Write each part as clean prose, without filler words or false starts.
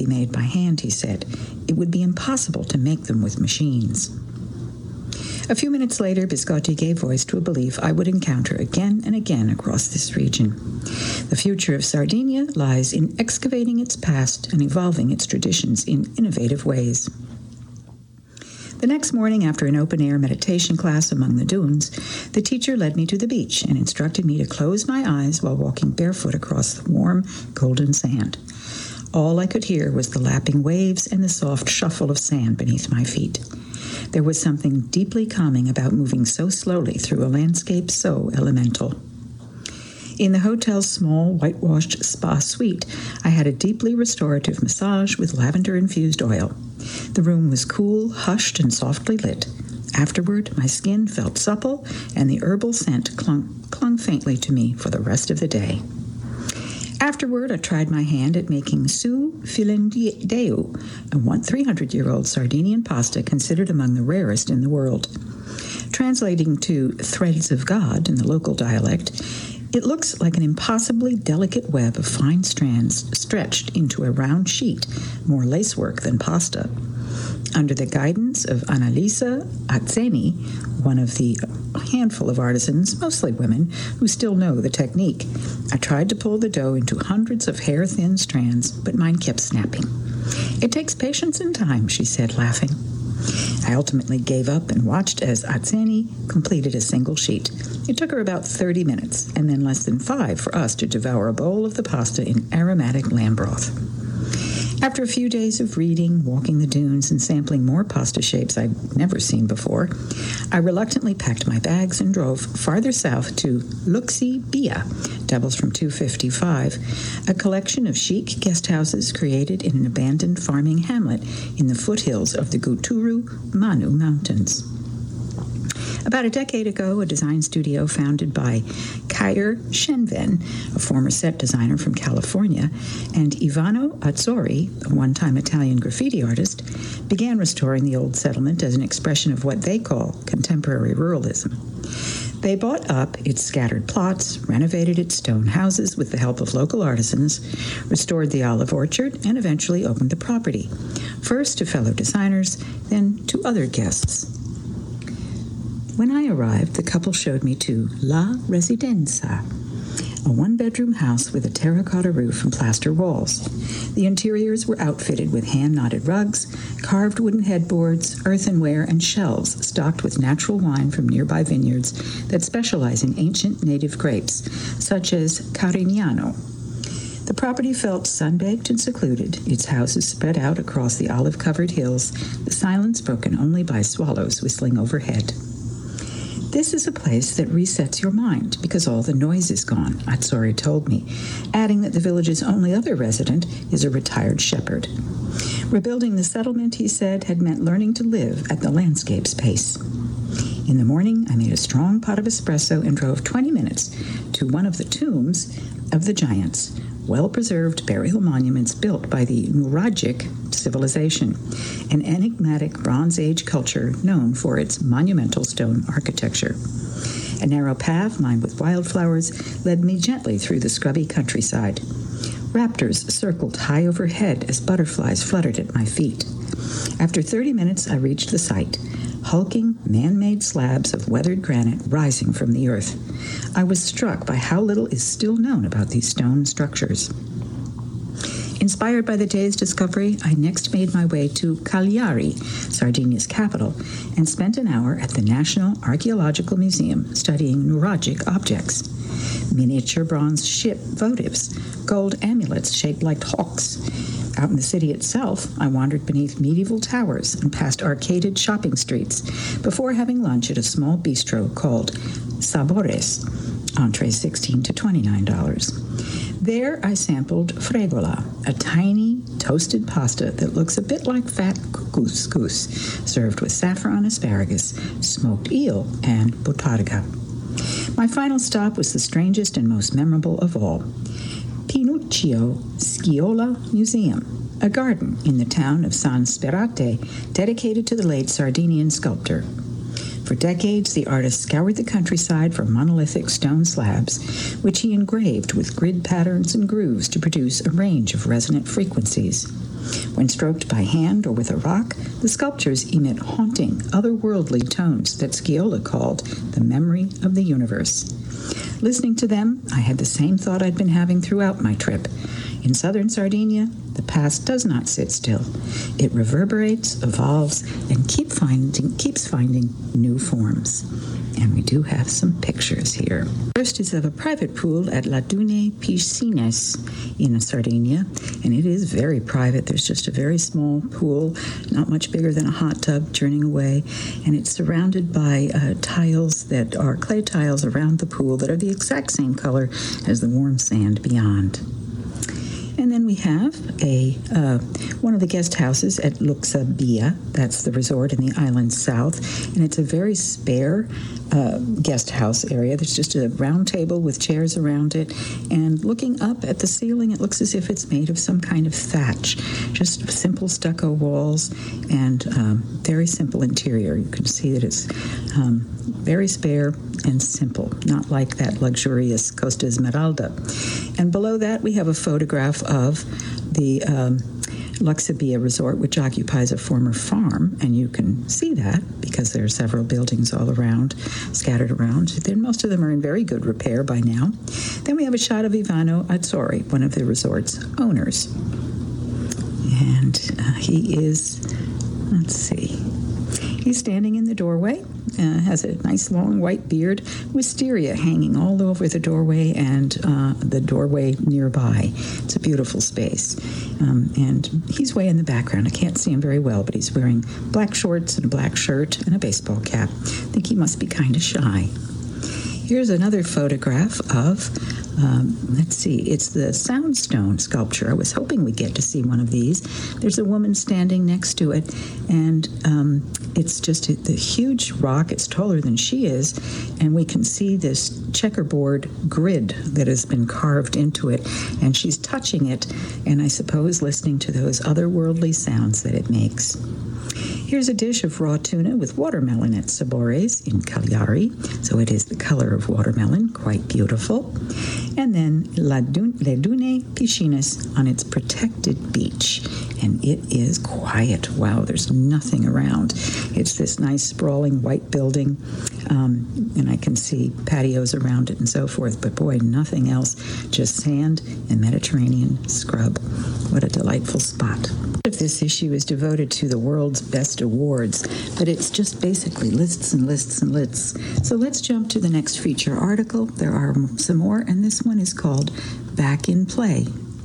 made by hand, he said. It would be impossible to make them with machines. A few minutes later, Biscotti gave voice to a belief I would encounter again and again across this region. The future of Sardinia lies in excavating its past and evolving its traditions in innovative ways. The next morning, after an open-air meditation class among the dunes, the teacher led me to the beach and instructed me to close my eyes while walking barefoot across the warm, golden sand. All I could hear was the lapping waves and the soft shuffle of sand beneath my feet. There was something deeply calming about moving so slowly through a landscape so elemental. In the hotel's small, whitewashed spa suite, I had a deeply restorative massage with lavender-infused oil. The room was cool, hushed, and softly lit. Afterward, my skin felt supple, and the herbal scent clung faintly to me for the rest of the day. Afterward, I tried my hand at making su filindeu, a 300-year-old Sardinian pasta considered among the rarest in the world. Translating to threads of God in the local dialect, it looks like an impossibly delicate web of fine strands stretched into a round sheet, more lacework than pasta. Under the guidance of Annalisa Azzeni, one of the handful of artisans, mostly women, who still know the technique, I tried to pull the dough into hundreds of hair-thin strands, but mine kept snapping. "It takes patience and time," she said, laughing. I ultimately gave up and watched as Azzeni completed a single sheet. It took her about 30 minutes, and then less than 5 for us to devour a bowl of the pasta in aromatic lamb broth. After a few days of reading, walking the dunes, and sampling more pasta shapes I'd never seen before, I reluctantly packed my bags and drove farther south to Luxi Bia, doubles from 255, a collection of chic guest houses created in an abandoned farming hamlet in the foothills of the Guturu Manu Mountains. About a decade ago, a design studio founded by Kair Shenven, a former set designer from California, and Ivano Azzori, a one-time Italian graffiti artist, began restoring the old settlement as an expression of what they call contemporary ruralism. They bought up its scattered plots, renovated its stone houses with the help of local artisans, restored the olive orchard, and eventually opened the property, first to fellow designers, then to other guests. When I arrived, the couple showed me to La Residenza, a one-bedroom house with a terracotta roof and plaster walls. The interiors were outfitted with hand-knotted rugs, carved wooden headboards, earthenware, and shelves stocked with natural wine from nearby vineyards that specialize in ancient native grapes, such as Carignano. The property felt sun-baked and secluded, its houses spread out across the olive-covered hills, the silence broken only by swallows whistling overhead. "This is a place that resets your mind because all the noise is gone," Azzori told me, adding that the village's only other resident is a retired shepherd. Rebuilding the settlement, he said, had meant learning to live at the landscape's pace. In the morning, I made a strong pot of espresso and drove 20 minutes to one of the tombs of the giants, well-preserved burial monuments built by the Nuragic civilization, an enigmatic Bronze Age culture known for its monumental stone architecture. A narrow path lined with wildflowers led me gently through the scrubby countryside. Raptors circled high overhead as butterflies fluttered at my feet. After 30 minutes, I reached the site, hulking, man-made slabs of weathered granite rising from the earth. I was struck by how little is still known about these stone structures. Inspired by the day's discovery, I next made my way to Cagliari, Sardinia's capital, and spent an hour at the National Archaeological Museum studying Nuragic objects. Miniature bronze ship votives, gold amulets shaped like hawks. Out in the city itself, I wandered beneath medieval towers and past arcaded shopping streets before having lunch at a small bistro called Sabores, entrees $16 to $29. There I sampled fregola, a tiny toasted pasta that looks a bit like fat couscous, served with saffron asparagus, smoked eel, and botarga. My final stop was the strangest and most memorable of all, Pinuccio Scioli Museum, a garden in the town of San Sperate dedicated to the late Sardinian sculptor. For decades, the artist scoured the countryside for monolithic stone slabs, which he engraved with grid patterns and grooves to produce a range of resonant frequencies. When stroked by hand or with a rock, the sculptures emit haunting, otherworldly tones that Scioli called the memory of the universe. Listening to them, I had the same thought I'd been having throughout my trip. In southern Sardinia, the past does not sit still. It reverberates, evolves, and keeps finding new forms. And we do have some pictures here. First is of a private pool at Ladune Piscines in Sardinia, and it is very private. There's just a very small pool, not much bigger than a hot tub, churning away, and it's surrounded by tiles that are clay tiles around the pool that are the exact same color as the warm sand beyond. And then we have one of the guest houses at Luxabia. That's the resort in the island's south. And it's a very spare guest house area. There's just a round table with chairs around it. And looking up at the ceiling, it looks as if it's made of some kind of thatch. Just simple stucco walls and very simple interior. You can see that it's very spare and simple, not like that luxurious Costa Esmeralda. And below that, we have a photograph of the Luxabia Resort, which occupies a former farm, and you can see that because there are several buildings all around, scattered around. Most of them are in very good repair by now. Then we have a shot of Ivano Azzori, one of the resort's owners. And he is, let's see, he's standing in the doorway, has a nice long white beard, wisteria hanging all over the doorway and the doorway nearby. It's a beautiful space. And he's way in the background. I can't see him very well, but he's wearing black shorts and a black shirt and a baseball cap. I think he must be kind of shy. Here's another photograph of, let's see, it's the Soundstone sculpture. I was hoping we'd get to see one of these. There's a woman standing next to it, and it's just the huge rock. It's taller than she is, and we can see this checkerboard grid that has been carved into it, and she's touching it, and I suppose listening to those otherworldly sounds that it makes. Here's a dish of raw tuna with watermelon at Sabores in Cagliari. So it is the color of watermelon, quite beautiful. And then Le Dune Piscines on its protected beach. And it is quiet. Wow, there's nothing around. It's this nice sprawling white building. And I can see patios around it and so forth. But boy, nothing else. Just sand and Mediterranean scrub. What a delightful spot. This issue is devoted to the world's best awards, but it's just basically lists and lists and lists. So let's jump to the next feature article. There are some more, and this one is called Back in Play.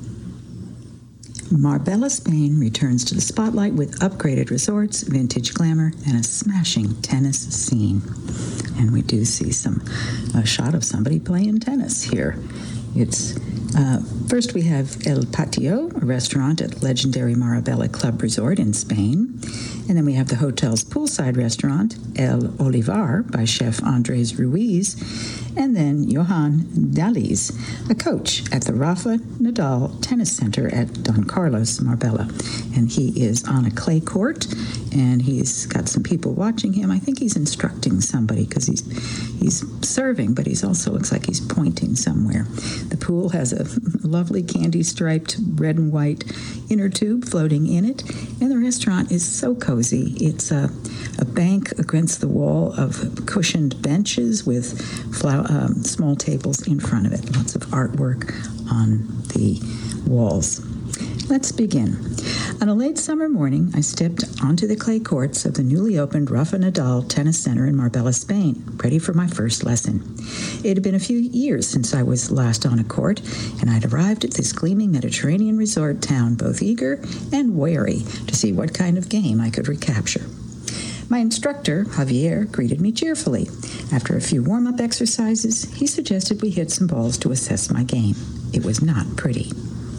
Marbella, Spain returns to the spotlight with upgraded resorts, vintage glamour, and a smashing tennis scene. And we do see a shot of somebody playing tennis here. It's first we have El Patio, a restaurant at legendary Marbella Club Resort in Spain. And then we have the hotel's poolside restaurant, El Olivar, by chef Andres Ruiz. And then Johan Dalis, a coach at the Rafa Nadal Tennis Center at Don Carlos, Marbella. And he is on a clay court, and he's got some people watching him. I think he's instructing somebody because he's serving, but he's also looks like he's pointing somewhere. The pool has a lovely candy-striped red and white inner tube floating in it, and the restaurant is so cozy. It's a bank against the wall of cushioned benches with small tables in front of it. Lots of artwork on the walls. Let's begin. On a late summer morning, I stepped onto the clay courts of the newly opened Rafa Nadal Tennis Center in Marbella, Spain, ready for my first lesson. It had been a few years since I was last on a court, and I'd arrived at this gleaming Mediterranean resort town both eager and wary to see what kind of game I could recapture. My instructor, Javier, greeted me cheerfully. After a few warm-up exercises, he suggested we hit some balls to assess my game. It was not pretty.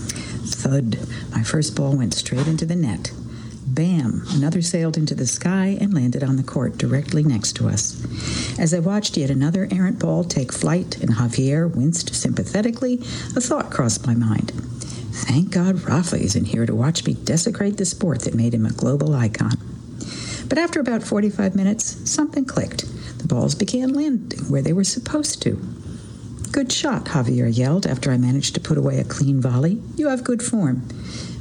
Thud. My first ball went straight into the net. Bam! Another sailed into the sky and landed on the court directly next to us. As I watched yet another errant ball take flight and Javier winced sympathetically, a thought crossed my mind. Thank God Rafa isn't here to watch me desecrate the sport that made him a global icon. But after about 45 minutes, something clicked. The balls began landing where they were supposed to. Good shot, Javier yelled after I managed to put away a clean volley. You have good form.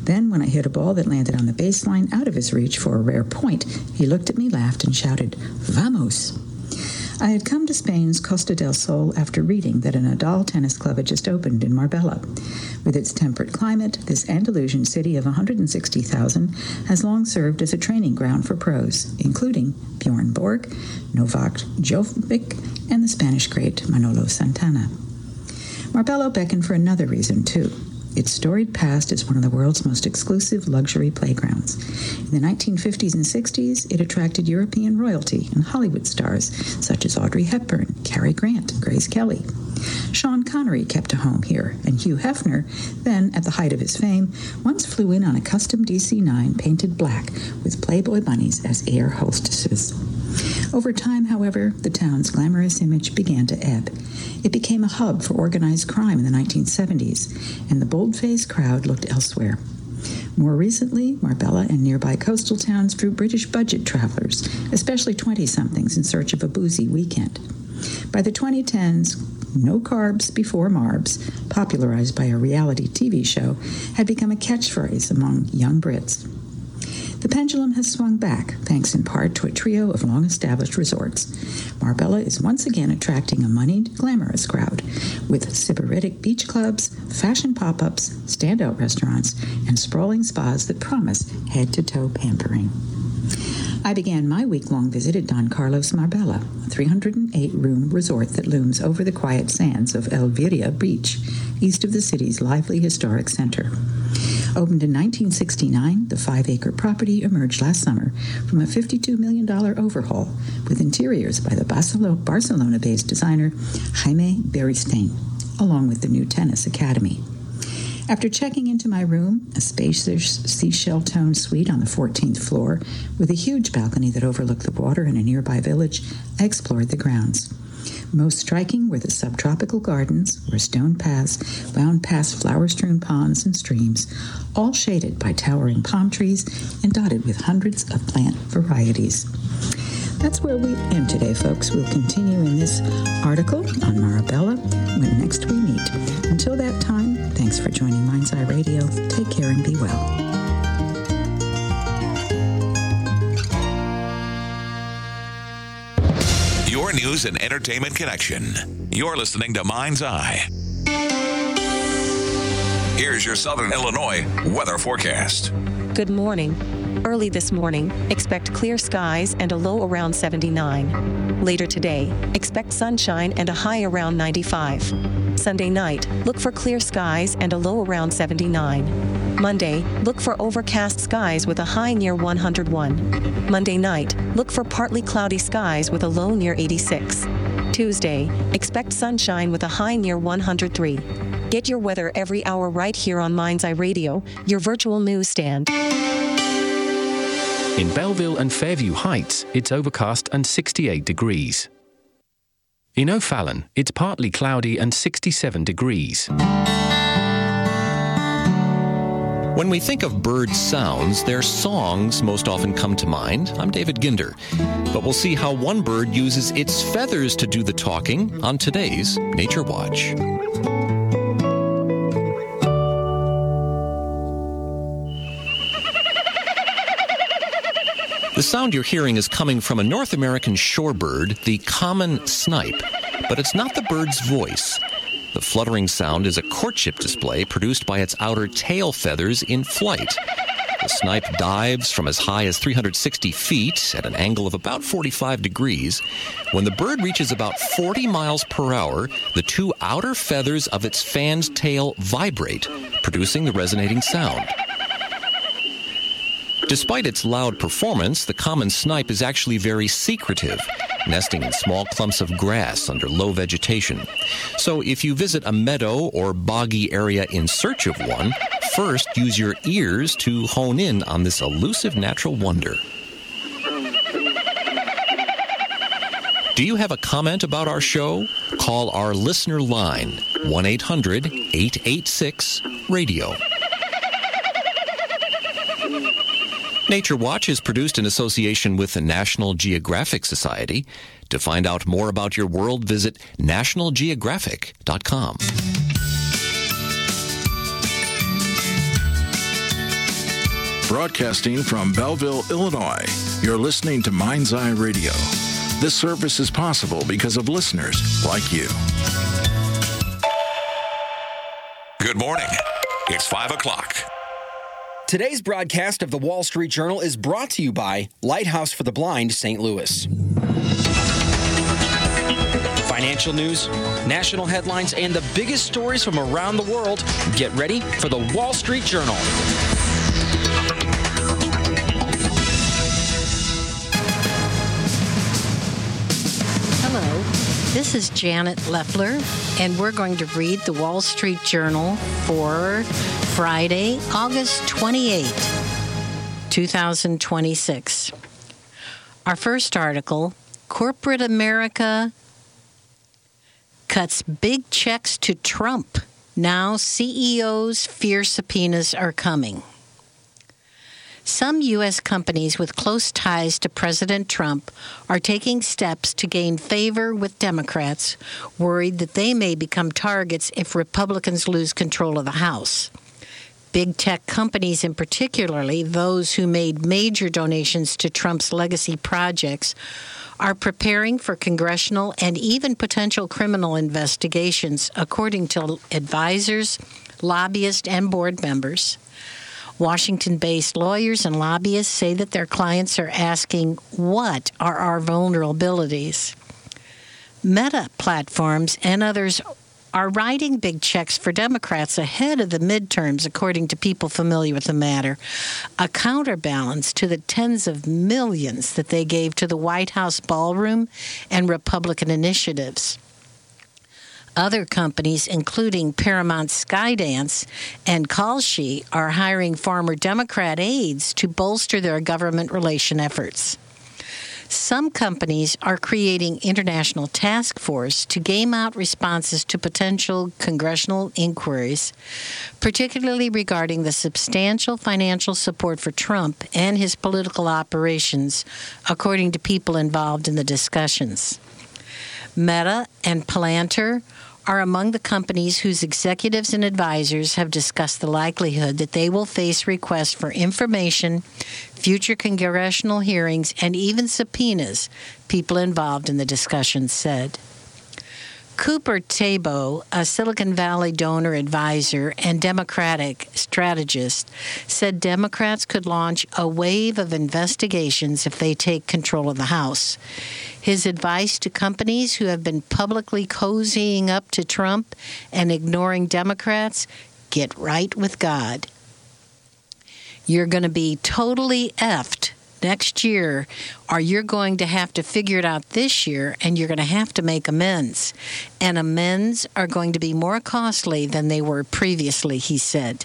Then, when I hit a ball that landed on the baseline out of his reach for a rare point, he looked at me, laughed, and shouted, "Vamos!" I had come to Spain's Costa del Sol after reading that a Nadal tennis club had just opened in Marbella. With its temperate climate, this Andalusian city of 160,000 has long served as a training ground for pros, including Bjorn Borg, Novak Djokovic, and the Spanish great Manolo Santana. Marbella beckoned for another reason, too. Its storied past is one of the world's most exclusive luxury playgrounds. In the 1950s and 60s, it attracted European royalty and Hollywood stars such as Audrey Hepburn, Cary Grant, and Grace Kelly. Sean Connery kept a home here, and Hugh Hefner, then at the height of his fame, once flew in on a custom DC-9 painted black with Playboy bunnies as air hostesses. Over time, however, the town's glamorous image began to ebb. It became a hub for organized crime in the 1970s, and the bold-faced crowd looked elsewhere. More recently, Marbella and nearby coastal towns drew British budget travelers, especially 20-somethings in search of a boozy weekend. By the 2010s, no carbs before Marbs, popularized by a reality TV show, had become a catchphrase among young Brits. The pendulum has swung back, thanks in part to a trio of long-established resorts. Marbella is once again attracting a moneyed, glamorous crowd, with sybaritic beach clubs, fashion pop-ups, standout restaurants, and sprawling spas that promise head-to-toe pampering. I began my week-long visit at Don Carlos Marbella, a 308-room resort that looms over the quiet sands of Elvira Beach, east of the city's lively historic center. Opened in 1969, the 5-acre property emerged last summer from a $52 million overhaul with interiors by the Barcelona-based designer Jaime Beristain, along with the new tennis academy. After checking into my room, a spacious seashell-toned suite on the 14th floor with a huge balcony that overlooked the water in a nearby village, I explored the grounds. Most striking were the subtropical gardens, where stone paths wound past flower-strewn ponds and streams, all shaded by towering palm trees and dotted with hundreds of plant varieties. That's where we end today, folks. We'll continue in this article on Marbella when next we meet. Until that time, thanks for joining Mind's Eye Radio. Take care and be well. Your news and entertainment connection. You're listening to Mind's Eye. Here's your Southern Illinois weather forecast. Good morning. Early this morning, expect clear skies and a low around 79. Later today, expect sunshine and a high around 95. Sunday night, look for clear skies and a low around 79. Monday, look for overcast skies with a high near 101. Monday night, look for partly cloudy skies with a low near 86. Tuesday, expect sunshine with a high near 103. Get your weather every hour right here on Mind's Eye Radio, your virtual newsstand. In Belleville and Fairview Heights, it's overcast and 68 degrees. In O'Fallon, it's partly cloudy and 67 degrees. When we think of bird sounds, their songs most often come to mind. I'm David Ginder. But we'll see how one bird uses its feathers to do the talking on today's Nature Watch. The sound you're hearing is coming from a North American shorebird, the common snipe. But it's not the bird's voice. The fluttering sound is a courtship display produced by its outer tail feathers in flight. The snipe dives from as high as 360 feet at an angle of about 45 degrees. When the bird reaches about 40 miles per hour, the two outer feathers of its fanned tail vibrate, producing the resonating sound. Despite its loud performance, the common snipe is actually very secretive, nesting in small clumps of grass under low vegetation. So if you visit a meadow or boggy area in search of one, first use your ears to hone in on this elusive natural wonder. Do you have a comment about our show? Call our listener line, 1-800-886-RADIO. Nature Watch is produced in association with the National Geographic Society. To find out more about your world, visit nationalgeographic.com. Broadcasting from Belleville, Illinois, you're listening to Mind's Eye Radio. This service is possible because of listeners like you. Good morning. It's 5 o'clock. Today's broadcast of the Wall Street Journal is brought to you by Lighthouse for the Blind, St. Louis. Financial news, national headlines, and the biggest stories from around the world. Get ready for the Wall Street Journal. Hello, this is Janet Leffler, and we're going to read the Wall Street Journal for Friday, August 28, 2026. Our first article, Corporate America cuts big checks to Trump. Now CEOs fear subpoenas are coming. Some U.S. companies with close ties to President Trump are taking steps to gain favor with Democrats, worried that they may become targets if Republicans lose control of the House. Big tech companies, in particularly those who made major donations to Trump's legacy projects, are preparing for congressional and even potential criminal investigations, according to advisors, lobbyists, and board members. Washington-based lawyers and lobbyists say that their clients are asking, what are our vulnerabilities? Meta platforms and others are writing big checks for Democrats ahead of the midterms, according to people familiar with the matter, a counterbalance to the tens of millions that they gave to the White House ballroom and Republican initiatives. Other companies, including Paramount Skydance and Kalshi, are hiring former Democrat aides to bolster their government relation efforts. Some companies are creating international task force to game out responses to potential congressional inquiries, particularly regarding the substantial financial support for Trump and his political operations, according to people involved in the discussions. Meta and Palantir are among the companies whose executives and advisors have discussed the likelihood that they will face requests for information, future congressional hearings, and even subpoenas, people involved in the discussion said. Cooper Tabo, a Silicon Valley donor advisor and Democratic strategist, said Democrats could launch a wave of investigations if they take control of the House. His advice to companies who have been publicly cozying up to Trump and ignoring Democrats: get right with God. You're going to be totally effed next year, or you're going to have to figure it out this year, and you're going to have to make amends. And amends are going to be more costly than they were previously, he said.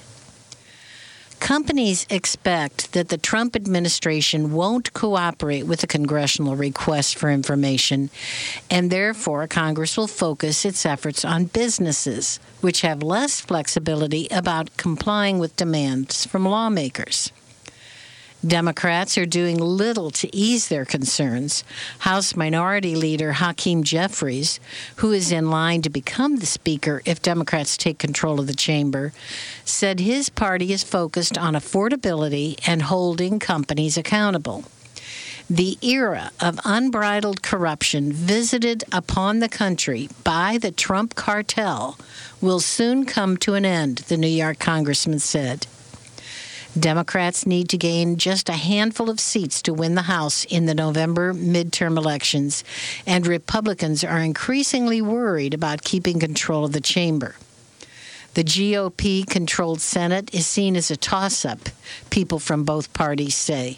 Companies expect that the Trump administration won't cooperate with the congressional request for information, and therefore Congress will focus its efforts on businesses, which have less flexibility about complying with demands from lawmakers. Democrats are doing little to ease their concerns. House Minority Leader Hakeem Jeffries, who is in line to become the Speaker if Democrats take control of the chamber, said his party is focused on affordability and holding companies accountable. The era of unbridled corruption visited upon the country by the Trump cartel will soon come to an end, the New York congressman said. Democrats need to gain just a handful of seats to win the House in the November midterm elections, and Republicans are increasingly worried about keeping control of the chamber. The GOP-controlled Senate is seen as a toss-up, people from both parties say.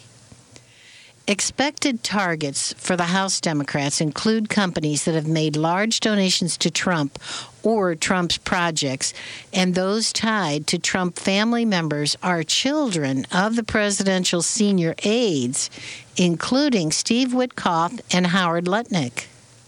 Expected targets for the House Democrats include companies that have made large donations to Trump or Trump's projects, and those tied to Trump family members are children of the presidential senior aides, including Steve Witkoff and Howard Lutnick.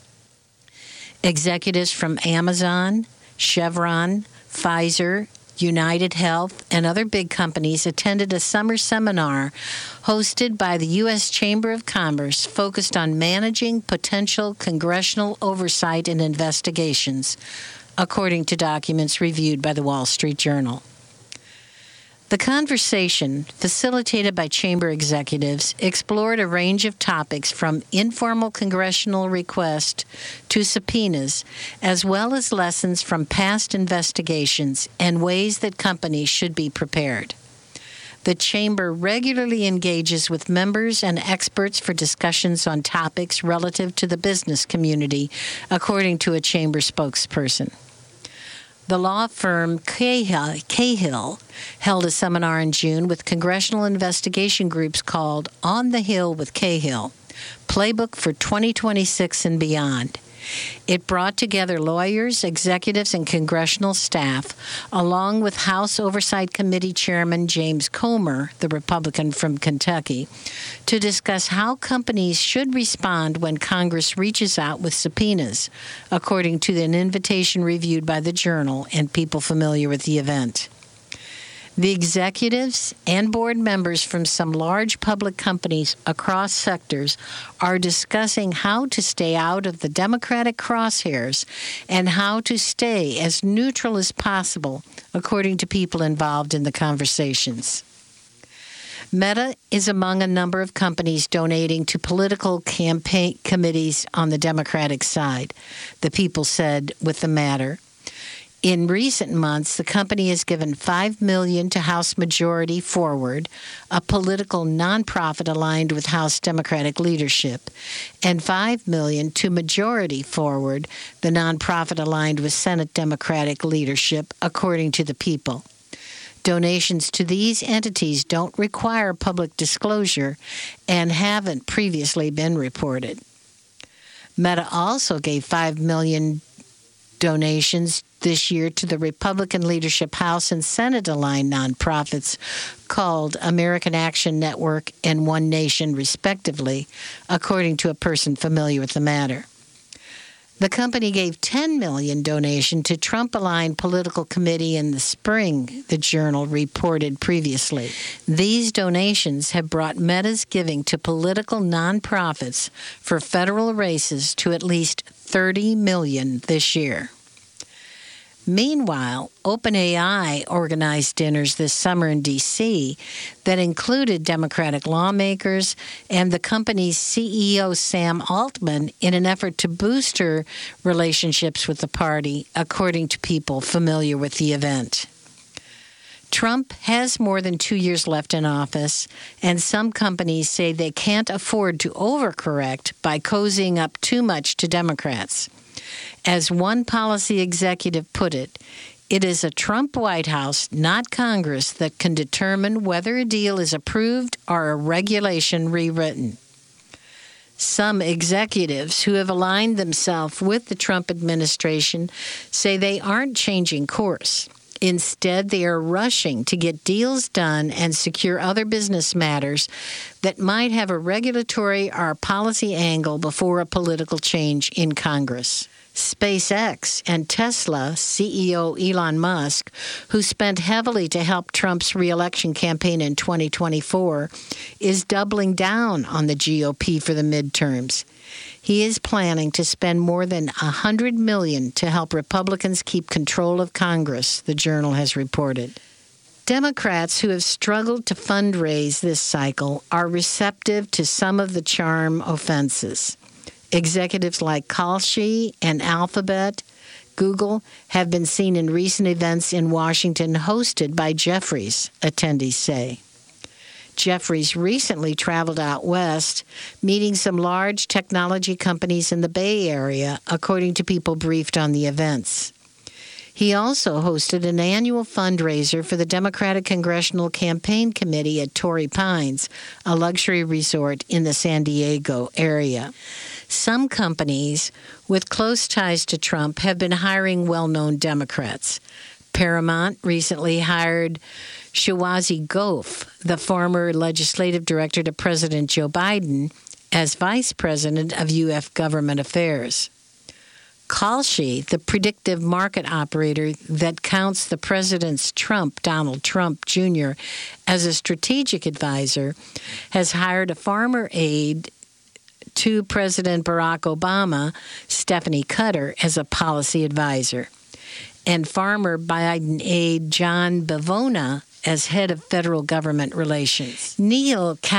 Executives from Amazon, Chevron, Pfizer, United Health, and other big companies attended a summer seminar hosted by the U.S. Chamber of Commerce focused on managing potential congressional oversight and investigations, according to documents reviewed by the Wall Street Journal. The conversation, facilitated by chamber executives, explored a range of topics from informal congressional requests to subpoenas, as well as lessons from past investigations and ways that companies should be prepared. The chamber regularly engages with members and experts for discussions on topics relative to the business community, according to a chamber spokesperson. The law firm Cahill held a seminar in June with congressional investigation groups called On the Hill with Cahill, Playbook for 2026 and Beyond. It brought together lawyers, executives, and congressional staff, along with House Oversight Committee Chairman James Comer, the Republican from Kentucky, to discuss how companies should respond when Congress reaches out with subpoenas, according to an invitation reviewed by the Journal and people familiar with the event. The executives and board members from some large public companies across sectors are discussing how to stay out of the Democratic crosshairs and how to stay as neutral as possible, according to people involved in the conversations. Meta is among a number of companies donating to political campaign committees on the Democratic side, the people said with the Matter. In recent months, the company has given $5 million to House Majority Forward, a political nonprofit aligned with House Democratic leadership, and $5 million to Majority Forward, the nonprofit aligned with Senate Democratic leadership, according to the People. Donations to these entities don't require public disclosure and haven't previously been reported. Meta also gave $5 million donations this year to the Republican leadership House and Senate-aligned nonprofits called American Action Network and One Nation, respectively, according to a person familiar with the matter. The company gave $10 million donation to Trump-aligned political committee in the spring, the Journal reported previously. These donations have brought Meta's giving to political nonprofits for federal races to at least $30 million this year. Meanwhile, OpenAI organized dinners this summer in D.C. that included Democratic lawmakers and the company's CEO, Sam Altman, in an effort to boost her relationships with the party, according to people familiar with the event. Trump has more than 2 years left in office, and some companies say they can't afford to overcorrect by cozying up too much to Democrats. As one policy executive put it, it is a Trump White House, not Congress, that can determine whether a deal is approved or a regulation rewritten. Some executives who have aligned themselves with the Trump administration say they aren't changing course. Instead, they are rushing to get deals done and secure other business matters that might have a regulatory or policy angle before a political change in Congress. SpaceX and Tesla CEO Elon Musk, who spent heavily to help Trump's re-election campaign in 2024, is doubling down on the GOP for the midterms. He is planning to spend more than $100 million to help Republicans keep control of Congress, the Journal has reported. Democrats who have struggled to fundraise this cycle are receptive to some of the charm offenses. Executives like Kalshi and Alphabet, Google, have been seen in recent events in Washington hosted by Jeffries, attendees say. Jeffries recently traveled out west, meeting some large technology companies in the Bay Area, according to people briefed on the events. He also hosted an annual fundraiser for the Democratic Congressional Campaign Committee at Torrey Pines, a luxury resort in the San Diego area. Some companies with close ties to Trump have been hiring well-known Democrats. Paramount recently hired Shiwazi Ghof, the former legislative director to President Joe Biden, as vice president of U.S. government affairs. Kalshi, the predictive market operator that counts the president's Donald Trump Jr., as a strategic advisor, has hired a former aide to President Barack Obama, Stephanie Cutter, as a policy advisor, and former Biden aide John Bavona as head of federal government relations. Neil